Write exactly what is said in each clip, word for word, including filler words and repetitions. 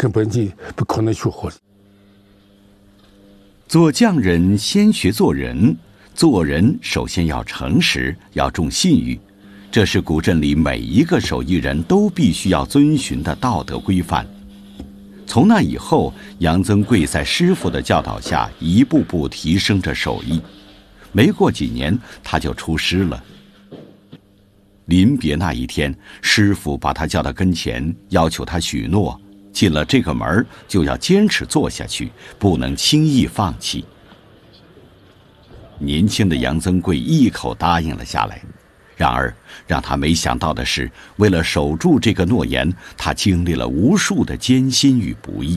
根本就不可能学好。 做匠人先学做人，做人首先要诚实，要重信誉，这是古镇里每一个手艺人都必须要遵循的道德规范。从那以后，杨增贵在师傅的教导下一步步提升着手艺，没过几年他就出师了。临别那一天，师傅把他叫到跟前，要求他许诺，进了这个门就要坚持做下去，不能轻易放弃。年轻的杨增贵一口答应了下来。然而让他没想到的是，为了守住这个诺言，他经历了无数的艰辛与不易。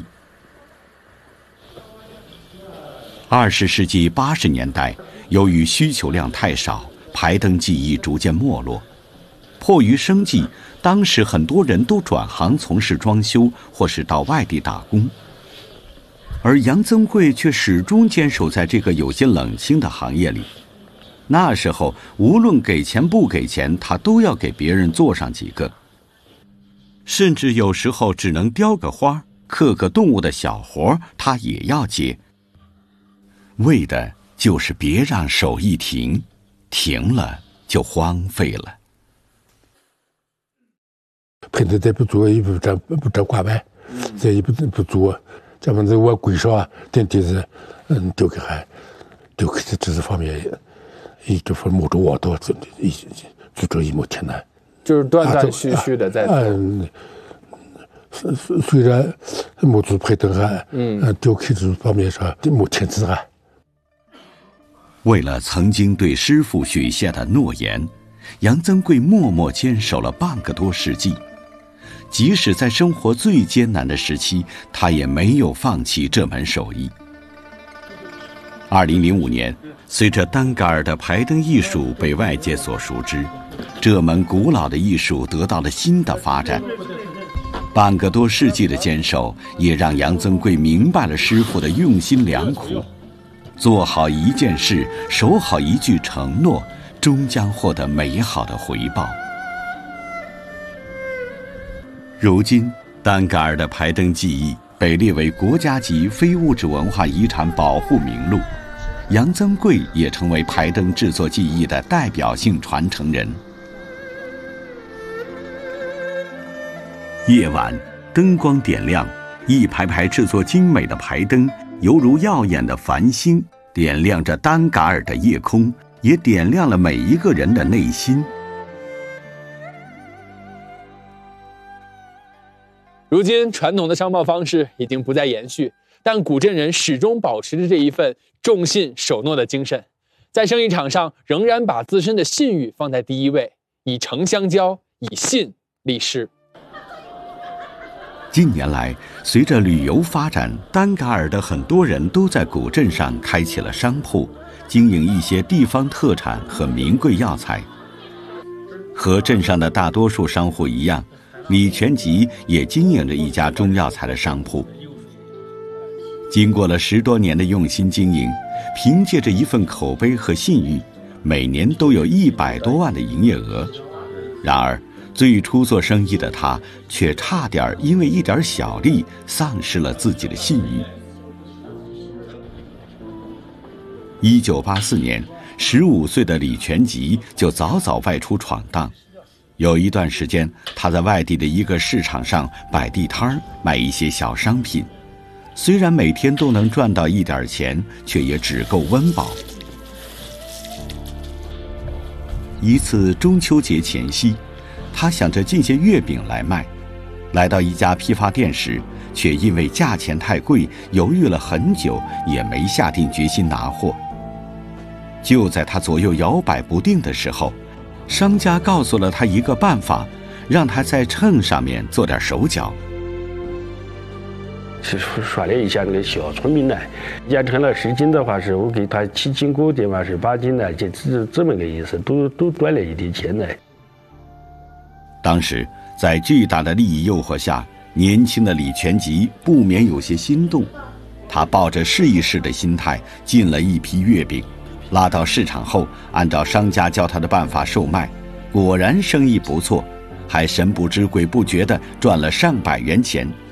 二十世纪八十年代，由于需求量太少，排灯技艺逐渐没落。迫于生计，当时很多人都转行从事装修，或是到外地打工。而杨增贵却始终坚守在这个有些冷清的行业里。那时候无论给钱不给钱，他都要给别人做上几个，甚至有时候只能雕个花、刻个动物的小活，他也要接，为的就是别让手艺停，停了就荒废了。 平时再不做也不长不长挂牌，再也不不做，这样子我归少电电子嗯丢给还丢给这这方面一这份木头我都真的一做这一模天难， 就是断断续续的在做。 嗯，虽然木头配灯还嗯丢给这方面上目前之还。 为了曾经对师傅许下的诺言，杨增贵默默坚守了半个多世纪。即使在生活最艰难的时期，他也没有放弃这门手艺。二零零五年，随着丹嘎尔的排灯艺术被外界所熟知，这门古老的艺术得到了新的发展。半个多世纪的坚守，也让杨增贵明白了师傅的用心良苦。做好一件事，守好一句承诺，终将获得美好的回报。如今，丹嘎尔的排灯技艺被列为国家级非物质文化遗产保护名录，杨增贵也成为排灯制作技艺的代表性传承人。夜晚，灯光点亮，一排排制作精美的排灯，犹如耀眼的繁星，点亮着丹嘎尔的夜空，也点亮了每一个人的内心。 如今传统的商贸方式已经不再延续，但古镇人始终保持着这一份重信守诺的精神，在生意场上仍然把自身的信誉放在第一位，以诚相交，以信立事。 近年来，随着旅游发展，丹嘎尔的很多人都在古镇上开起了商铺，经营一些地方特产和名贵药材。和镇上的大多数商户一样，李全吉也经营着一家中药材的商铺。经过了十多年的用心经营，凭借着一份口碑和信誉，每年都有一百多万的营业额。然而，最初做生意的他，却差点因为一点小利丧失了自己的信誉。一九八四年，十五岁的李全吉就早早外出闯荡。有一段时间，他在外地的一个市场上摆地摊卖一些小商品，虽然每天都能赚到一点钱，却也只够温饱。一次中秋节前夕，他想着进些月饼来卖，来到一家批发店时，却因为价钱太贵，犹豫了很久，也没下定决心拿货。就在他左右摇摆不定的时候，商家告诉了他一个办法，让他在秤上面做点手脚。 是说了一下那个小村民呢，压成了十斤的话，是我给他七斤锅的话是八斤呢，就这这么个意思，都都赚了一点钱呢。 当时在巨大的利益诱惑下，年轻的李全吉不免有些心动。他抱着试一试的心态进了一批月饼，拉到市场后，按照商家教他的办法售卖，果然生意不错，还神不知鬼不觉地赚了上百元钱，